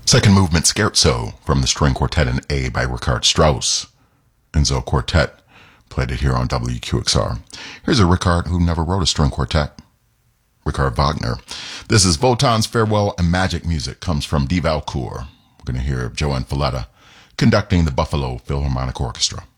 Second movement Scherzo from the string quartet in A by Richard Strauss. Enzo Quartet played it here on WQXR. Here's a Richard who never wrote a string quartet. Richard Wagner. This is Wotan's Farewell and Magic Music, comes from Die Walküre. We're going to hear Joan Falletta conducting the Buffalo Philharmonic Orchestra.